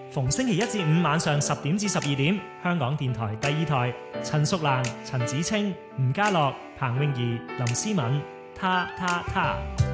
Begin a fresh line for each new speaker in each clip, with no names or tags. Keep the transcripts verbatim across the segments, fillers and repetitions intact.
逢星期一至五晚上十點至十二點，香港電台第二台，陳淑蘭、陳子清、吳家樂、彭詠儀、林思敏，他他他。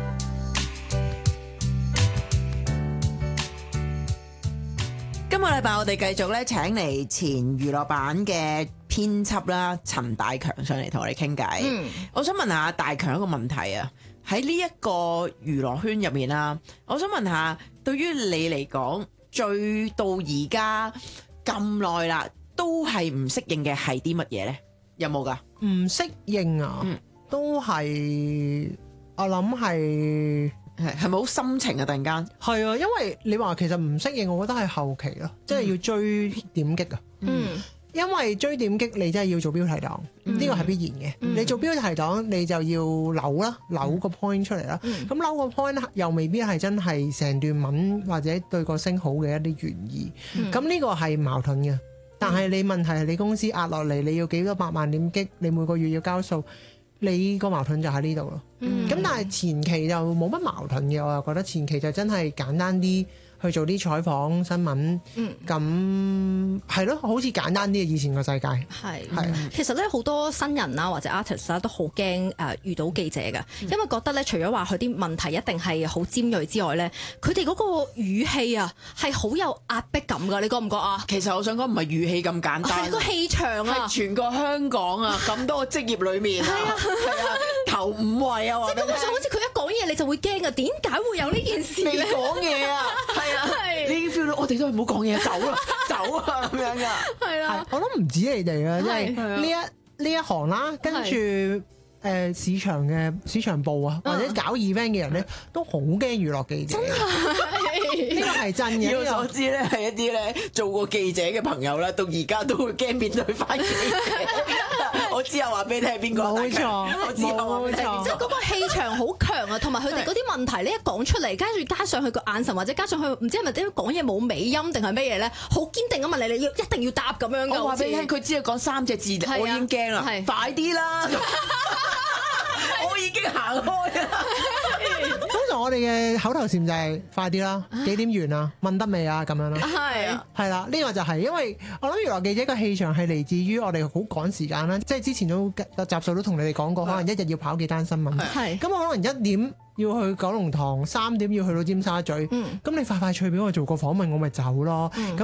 今個禮拜我哋繼續咧請嚟前娛樂版嘅編輯啦，陳大強上嚟同我哋傾偈。嗯，我想問下大強一個問題啊，喺呢一個娛樂圈入面啦，我想問下，對於你嚟講，最到而家咁耐啦，都係唔適應嘅係啲乜嘢咧？有冇噶？
唔適應啊，嗯、都係我諗係。
係係咪好心情啊？突然間
係啊，因為你話其實唔適應，我覺得係後期咯，嗯、即係要追點擊啊。嗯，因為追點擊你真係要做標題黨，呢個係必然嘅。嗯、你做標題黨，你就要扭啦，扭個 point 出嚟啦。咁、嗯、扭個 point 又未必係真係成段文或者對個星好嘅一啲原意。咁呢、嗯、個係矛盾嘅。但係你問題係你公司壓落嚟，你要幾多百萬點擊，你每個月要交數。你個矛盾就喺呢度咯，咁、嗯、但係前期就冇乜矛盾嘅，我又覺得前期就真係簡單啲去做啲採訪新聞，咁係咯，好似簡單啲嘅以前個世界。
係係啊，其實咧好多新人啦或者 artist 啦都好驚誒遇到記者㗎，因為覺得咧除咗話佢啲問題一定係好尖鋭之外咧，佢哋嗰個語氣啊係好有壓迫感㗎，你覺唔覺啊？
其實我想講唔係語氣咁簡單，
係個氣場啊，
係全個香港啊咁多個職業裏面啊，係啊頭五位啊，
即係根本上好似佢一講嘢你就會驚啊，點解會有呢件事咧？
你講嘢啊，係啊，係你已經 feel 到我哋都係唔好講嘢，走啦，走啊咁樣噶，
係啦，
我諗唔止你哋啊，即係呢一呢一行啦，跟住。誒市場嘅市場部啊，或者搞 event 嘅人咧，都好驚娛樂記者。真係呢個係真嘅。以我所知咧，係一啲咧做過記者嘅朋友啦，到而家都會驚面對翻記者。我之後話俾你聽係邊個？冇錯，我之後話俾你聽。
即係嗰個氣場好強啊，同埋佢哋嗰啲問題咧一講出嚟，跟住加上佢個眼神，或者加上佢唔知係咪點講嘢冇尾音定係乜嘢咧，好堅定咁問你，你要一定要答咁樣㗎。
我話俾你聽，佢只係講三隻字，我已經驚啦，快啲啦！我已經行開啦。通常我哋嘅口頭禪就係快啲啦，幾點完啊？問得未啊？咁樣咯。係啊，係啦，呢個就係因為我諗娛樂記者嘅氣場係嚟自於我哋好趕時間啦，即係之前都個集數都同你哋講過，可能一日要跑幾單新聞。係咁，我可能一點要去九龍塘，三點要去到尖沙咀。咁你快快脆俾我做個訪問，我咪走咯。咁